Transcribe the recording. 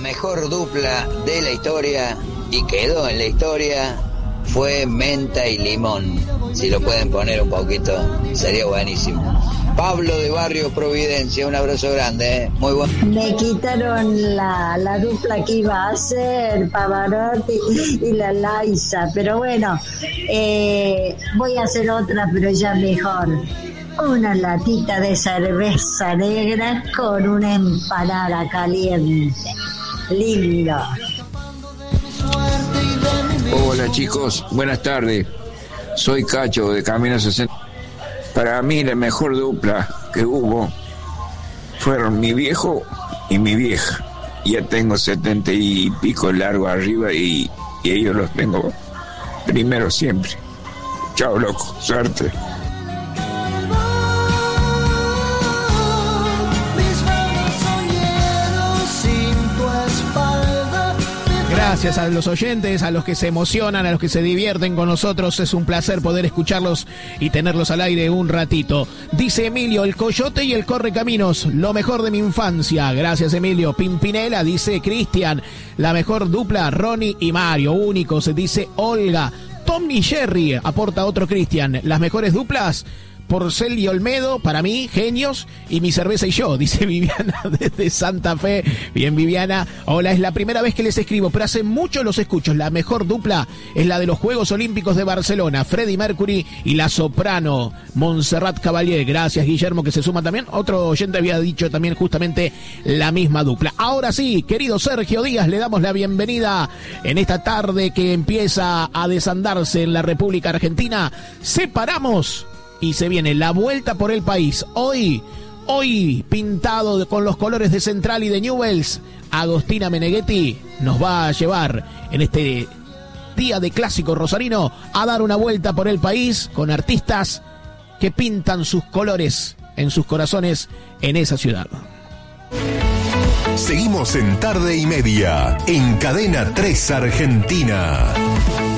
mejor dupla de la historia y quedó en la historia fue menta y limón. Si lo pueden poner un poquito, sería buenísimo. Pablo de Barrio Providencia, un abrazo grande, muy bueno. Me quitaron la dupla que iba a hacer Pavarotti y la Laisa, pero bueno, voy a hacer otra, pero ya mejor. Una latita de cerveza negra con una empanada caliente. Lindo. Hola chicos, buenas tardes. Soy Cacho de Camino 60. Para mí la mejor dupla que hubo fueron mi viejo y mi vieja. Ya tengo 70 y pico largo arriba y ellos los tengo primero siempre. Chao loco, suerte. Gracias a los oyentes, a los que se emocionan, a los que se divierten con nosotros. Es un placer poder escucharlos y tenerlos al aire un ratito. Dice Emilio, el Coyote y el Correcaminos, lo mejor de mi infancia. Gracias, Emilio. Pimpinela, dice Cristian, la mejor dupla, Ronnie y Mario, únicos, dice Olga. Tom y Jerry, aporta otro Cristian, las mejores duplas, Porcel y Olmedo, para mí, genios, y mi cerveza y yo, dice Viviana desde Santa Fe. Bien, Viviana. Hola, es la primera vez que les escribo, pero hace mucho los escucho. La mejor dupla es la de los Juegos Olímpicos de Barcelona, Freddie Mercury y la soprano Montserrat Caballé. Gracias, Guillermo, que se suma también. Otro oyente había dicho también justamente la misma dupla. Ahora sí, querido Sergio Díaz, le damos la bienvenida en esta tarde que empieza a desandarse en la República Argentina. Separamos y se viene la vuelta por el país. Hoy pintado con los colores de Central y de Newell's, Agostina Meneghetti nos va a llevar en este día de clásico rosarino a dar una vuelta por el país con artistas que pintan sus colores en sus corazones en esa ciudad. Seguimos en Tarde y Media en Cadena 3 Argentina.